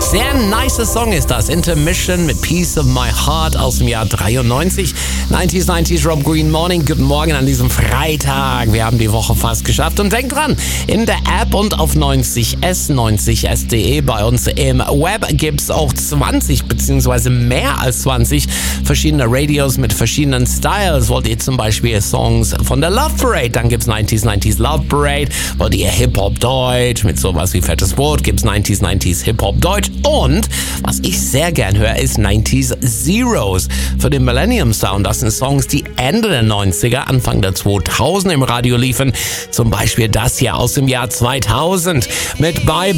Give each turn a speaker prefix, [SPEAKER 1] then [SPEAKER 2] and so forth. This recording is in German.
[SPEAKER 1] Sehr nice Song ist das. Intermission mit Piece of My Heart aus dem Jahr 93. 90s, Rob Green Morning. Guten Morgen an diesem Freitag. Wir haben die Woche fast geschafft. Und denkt dran, in der App und auf 90s.de bei uns im Web gibt's auch 20 beziehungsweise mehr als 20 verschiedene Radios mit verschiedenen Styles. Wollt ihr zum Beispiel Songs von der Love Parade, dann gibt's 90s Love Parade. Wollt ihr Hip-Hop Deutsch mit sowas wie Fettes Brot, gibt's 90s Hip-Hop Deutsch. Und was ich sehr gern höre, ist 90s Zeros für den Millennium Sound. Das sind Songs, die Ende der 90er, Anfang der 2000 im Radio liefen. Zum Beispiel das hier aus dem Jahr 2000 mit Bye